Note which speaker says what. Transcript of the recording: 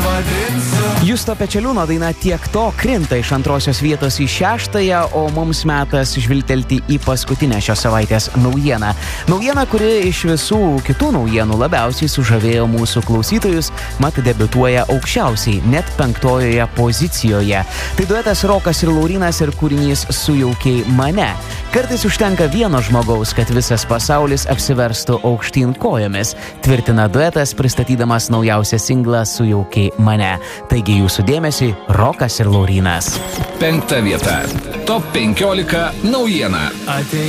Speaker 1: Justo Pečeliūno daina Tiek to krinta iš antrosios vietos į 6-ąją, o mums metas žvilgtelti į paskutinę šios savaitės naujieną. Naujiena, kuri iš visų kitų naujienų labiausiai sužavėjo mūsų klausytojus, mat debiutuoja aukščiausiai, net 5-ojoje pozicijoje. Tai duetas Rokas ir Laurynas ir kūrinys Sujaukiai mane. Kartais užtenka vieno žmogaus, kad visas pasaulis apsiverstų aukštyn kojomis, tvirtina duetas pristatydamas naujausią singlą Sujaukiai mane. Taigi jūsų dėmesiui Rokas ir Laurynas.
Speaker 2: 5 vieta. Top 15 naujiena.